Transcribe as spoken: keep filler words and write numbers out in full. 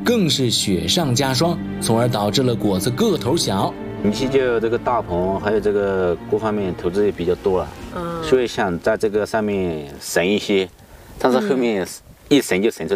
更是雪上加霜，从而导致了果子个头小。 前期就这个大棚，还有这个各方面投资也比较多了，嗯，所以想在这个上面省一些，但是后面一省就省出